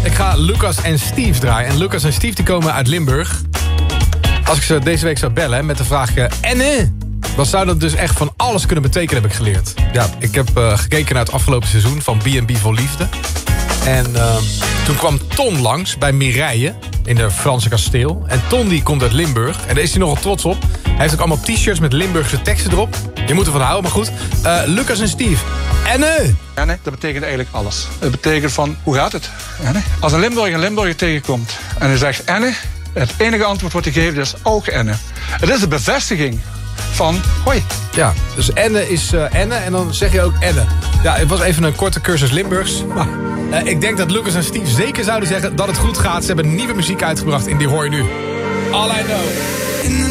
Ik ga Lucas en Steve draaien. En Lucas en Steve die komen uit Limburg. Als ik ze deze week zou bellen met de vraag... Enne, dan zou dat dus echt van alles kunnen betekenen, heb ik geleerd. Ja, ik heb gekeken naar het afgelopen seizoen van B&B voor Liefde. En toen kwam Ton langs bij Mireille in de Franse kasteel. En Ton die komt uit Limburg. En daar is hij nogal trots op. Hij heeft ook allemaal t-shirts met Limburgse teksten erop. Je moet ervan houden, maar goed. Lucas en Steve. Enne! Enne, dat betekent eigenlijk alles. Het betekent van, hoe gaat het? Enne. Als een Limburger tegenkomt en hij zegt Enne... het enige antwoord wat hij geeft is ook Enne. Het is de bevestiging van hoi. Ja, dus Enne is Enne en dan zeg je ook Enne. Ja, het was even een korte cursus Limburgs. Maar ik denk dat Lucas en Steve zeker zouden zeggen dat het goed gaat. Ze hebben nieuwe muziek uitgebracht en die hoor je nu. All I Know.